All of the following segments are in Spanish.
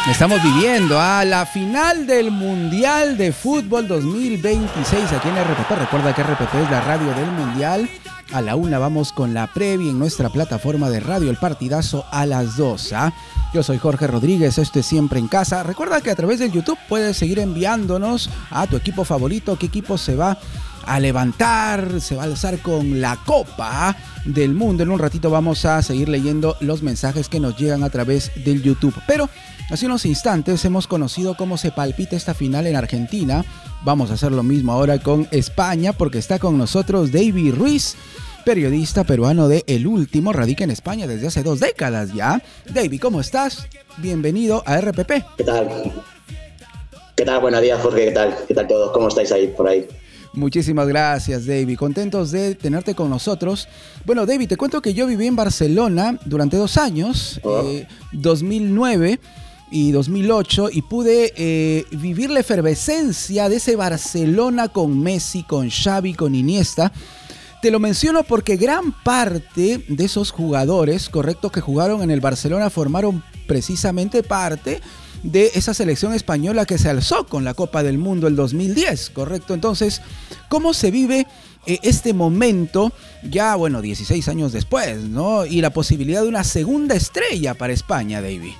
Estamos viviendo a la final del Mundial de Fútbol 2026 aquí en RPP. Recuerda que RPP es la radio del Mundial. A la 1 vamos con la previa en nuestra plataforma de radio, el partidazo a las 2. Yo soy Jorge Rodríguez, esto es Siempre en Casa. Recuerda que a través del YouTube puedes seguir enviándonos a tu equipo favorito, qué equipo se va a levantar, se va a alzar con la Copa del Mundo. En un ratito vamos a seguir leyendo los mensajes que nos llegan a través del YouTube. Pero hace unos instantes hemos conocido cómo se palpita esta final en Argentina. Vamos a hacer lo mismo ahora con España, porque está con nosotros David Ruiz, periodista peruano de El Último, radica en España desde hace 2 décadas ya. David, ¿cómo estás? Bienvenido a RPP. ¿Qué tal? ¿Qué tal? Buenos días, Jorge. ¿Qué tal? ¿Qué tal todos? ¿Cómo estáis ahí por ahí? Muchísimas gracias, David. Contentos de tenerte con nosotros. Bueno, David, te cuento que yo viví en Barcelona durante 2 años, 2009 y 2008, y pude vivir la efervescencia de ese Barcelona con Messi, con Xavi, con Iniesta. Te lo menciono porque gran parte de esos jugadores, correcto, que jugaron en el Barcelona formaron precisamente parte de esa selección española que se alzó con la Copa del Mundo el 2010, ¿correcto? Entonces, ¿cómo se vive este momento ya, 16 años después, ¿no? Y la posibilidad de una segunda estrella para España, David.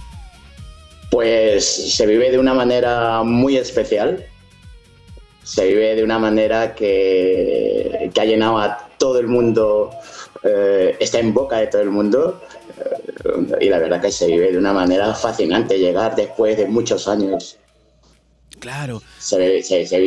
Pues se vive de una manera muy especial. Se vive de una manera que ha llenado a todo el mundo, está en boca de todo el mundo. Y la verdad que se vive de una manera fascinante llegar después de muchos años. Claro. Se